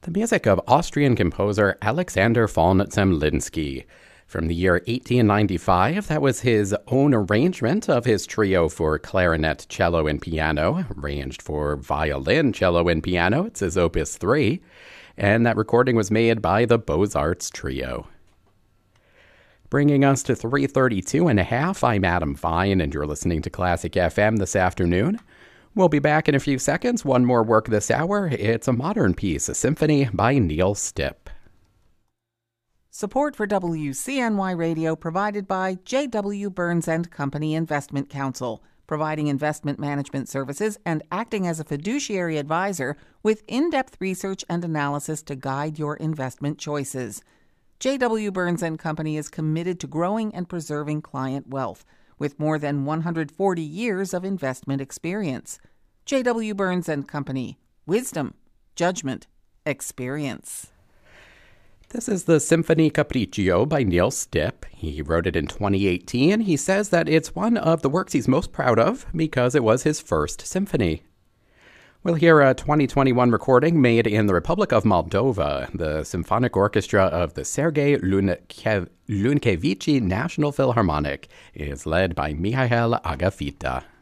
The music of Austrian composer Alexander von Zemlinsky. From the year 1895, that was his own arrangement of his trio for clarinet, cello, and piano, arranged for violin, cello, and piano. It's his Opus 3, and that recording was made by the Beaux-Arts Trio. Bringing us to 3:32 and a half, I'm Adam Vine, and you're listening to Classic FM this afternoon. We'll be back in a few seconds. One more work this hour. It's a modern piece, a symphony by Neil Stipp. Support for WCNY Radio provided by J.W. Burns & Company Investment Counsel, providing investment management services and acting as a fiduciary advisor with in-depth research and analysis to guide your investment choices. J.W. Burns & Company is committed to growing and preserving client wealth with more than 140 years of investment experience. J.W. Burns & Company. Wisdom, judgment, experience. This is the Symphony Capriccio by Neil Stipp. He wrote it in 2018. He says that it's one of the works he's most proud of because it was his first symphony. We'll hear a 2021 recording made in the Republic of Moldova. The Symphonic Orchestra of the Sergei Lunkevich National Philharmonic is led by Mihail Agafita.